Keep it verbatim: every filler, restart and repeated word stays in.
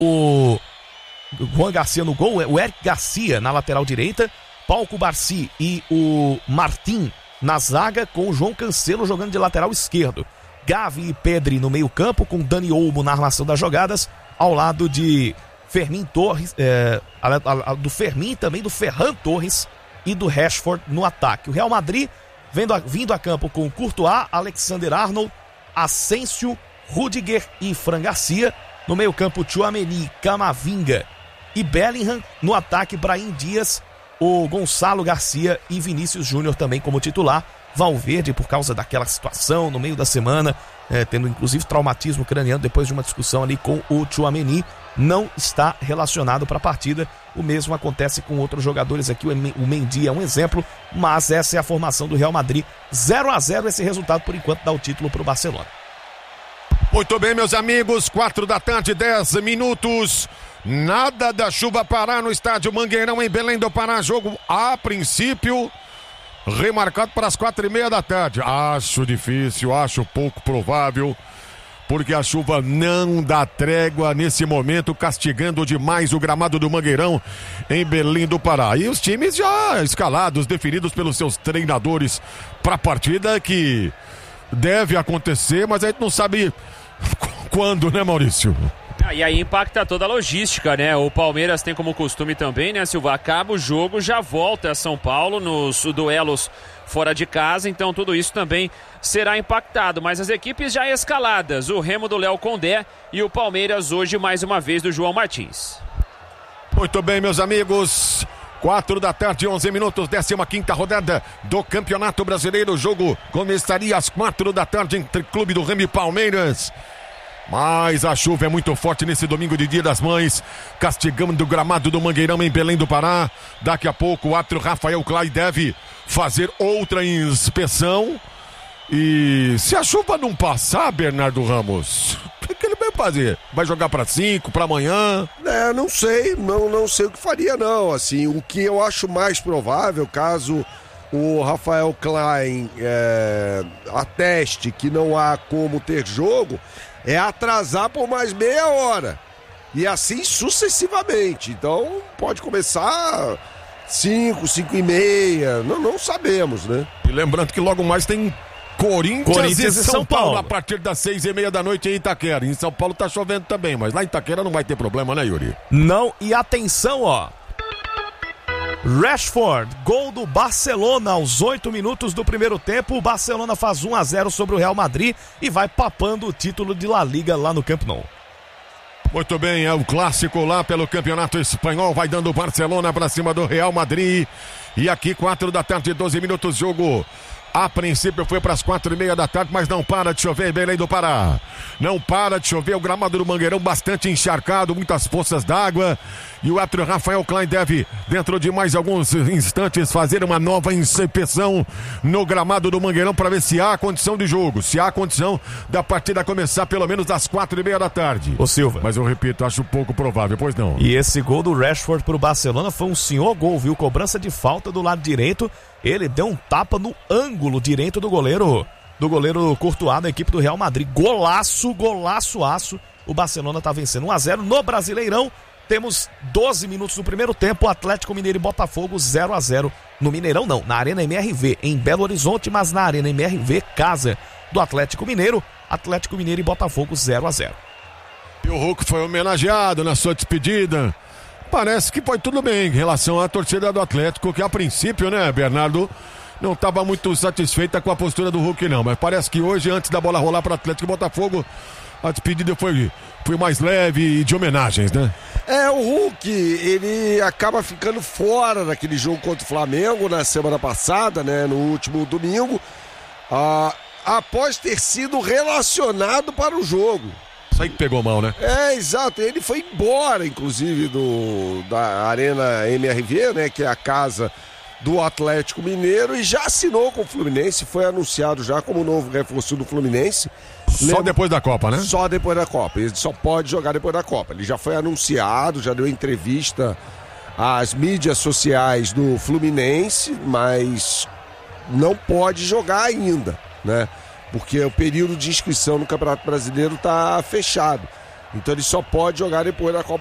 o Juan Garcia no gol, o Eric Garcia na lateral direita, Paul Cubarsi e o Martim na zaga, com o João Cancelo jogando de lateral esquerdo. Gavi e Pedri no meio campo, com Dani Olmo na armação das jogadas, ao lado de Fermin Torres, é, a, a, do Fermin também, do Ferran Torres e do Rashford no ataque. O Real Madrid vendo a, vindo a campo com Courtois, Alexander Arnold, Asensio, Rudiger e Fran Garcia. No meio campo, Tchouaméni, Camavinga e Bellingham. No ataque, Brahim Dias, o Gonçalo Garcia e Vinícius Júnior também como titular. Valverde, por causa daquela situação no meio da semana, é, tendo inclusive traumatismo craniano depois de uma discussão ali com o Tchouaméni, não está relacionado para a partida. O mesmo acontece com outros jogadores aqui, o Mendy é um exemplo, mas essa é a formação do Real Madrid. Zero a zero esse resultado, por enquanto, dá o título para o Barcelona. Muito bem, meus amigos, quatro da tarde, dez minutos. Nada da chuva parar no estádio Mangueirão, em Belém do Pará. Jogo, a princípio, remarcado para as quatro e meia da tarde. Acho difícil, acho pouco provável, porque a chuva não dá trégua nesse momento, castigando demais o gramado do Mangueirão em Belém do Pará. E os times já escalados, definidos pelos seus treinadores para a partida que deve acontecer, mas a gente não sabe quando, né, Maurício? Ah, e aí impacta toda a logística, né? O Palmeiras tem como costume também, né, Silva? Acaba o jogo, já volta a São Paulo nos duelos fora de casa, então tudo isso também será impactado. Mas as equipes já escaladas, o Remo do Léo Condé e o Palmeiras hoje mais uma vez do João Martins. Muito bem, meus amigos. Quatro da tarde, onze minutos, décima quinta rodada do Campeonato Brasileiro. O jogo começaria às quatro da tarde entre Clube do Remo e Palmeiras. Mas a chuva é muito forte nesse domingo de Dia das Mães, castigando o gramado do Mangueirão em Belém do Pará. Daqui a pouco o árbitro Rafael Clay deve fazer outra inspeção. E se a chuva não passar, Bernardo Ramos, o que, que ele vai fazer? Vai jogar para cinco, para amanhã? É, não sei, não, não sei o que faria não. Assim, o que eu acho mais provável, caso o Rafael Klein é, ateste que não há como ter jogo, é atrasar por mais meia hora. E assim sucessivamente. Então pode começar cinco, cinco e meia, não, não sabemos, né? E lembrando que logo mais tem Corinthians, Corinthians e São, São Paulo. Paulo a partir das seis e meia da noite em Itaquera. Em São Paulo tá chovendo também, mas lá em Itaquera não vai ter problema, né, Yuri? Não, e atenção, ó. Rashford, gol do Barcelona aos oito minutos do primeiro tempo. O Barcelona faz um a zero sobre o Real Madrid e vai papando o título de La Liga lá no Camp Nou. Muito bem, é o clássico lá pelo Campeonato Espanhol, vai dando o Barcelona para cima do Real Madrid. E aqui quatro da tarde, doze minutos, jogo. A princípio foi para as quatro e meia da tarde, mas não para de chover em Belém do Pará. Não para de chover, o gramado do Mangueirão bastante encharcado, muitas poças d'água. E o árbitro Rafael Klein deve, dentro de mais alguns instantes, fazer uma nova inspeção no gramado do Mangueirão para ver se há condição de jogo, se há condição da partida começar pelo menos às quatro e meia da tarde. Ô Silva. Mas eu repito, acho pouco provável, pois não. E esse gol do Rashford pro Barcelona foi um senhor gol, viu? Cobrança de falta do lado direito. Ele deu um tapa no ângulo direito do goleiro, do goleiro Courtois da equipe do Real Madrid. Golaço, golaço, aço. O Barcelona tá vencendo um a zero no Brasileirão. Temos doze minutos do primeiro tempo, Atlético Mineiro e Botafogo zero a zero no Mineirão não, na Arena M R V em Belo Horizonte, mas na Arena M R V, casa do Atlético Mineiro, Atlético Mineiro e Botafogo zero a zero. E o Hulk foi homenageado na sua despedida. Parece que foi tudo bem em relação à torcida do Atlético, que a princípio, né, Bernardo, não estava muito satisfeita com a postura do Hulk não, mas parece que hoje, antes da bola rolar para o Atlético e Botafogo, a despedida foi, foi mais leve e de homenagens, né? É, o Hulk, ele acaba ficando fora daquele jogo contra o Flamengo na semana passada, né, no último domingo, ah, após ter sido relacionado para o jogo. Isso aí que pegou mal, né? É, exato. Ele foi embora, inclusive, do, da Arena M R V, né? Que é a casa do Atlético Mineiro, e já assinou com o Fluminense, foi anunciado já como novo reforço do Fluminense. Só Lembra... depois da Copa, né? Só depois da Copa. Ele só pode jogar depois da Copa. Ele já foi anunciado, já deu entrevista às mídias sociais do Fluminense, mas não pode jogar ainda, né? Porque o período de inscrição no Campeonato Brasileiro está fechado. Então ele só pode jogar depois da Copa